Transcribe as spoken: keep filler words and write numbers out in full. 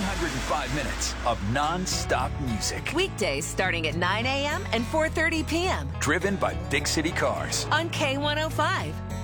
hundred five minutes of non-stop music. Weekdays starting at nine a.m. and four thirty p.m. Driven by Big City Cars. on K one oh five.